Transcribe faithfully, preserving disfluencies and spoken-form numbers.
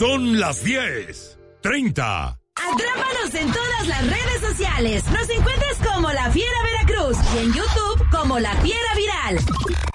Son las diez treinta. Atrápanos en todas las redes sociales. Nos encuentras como La Fiera Veracruz y en YouTube como La Fiera Viral.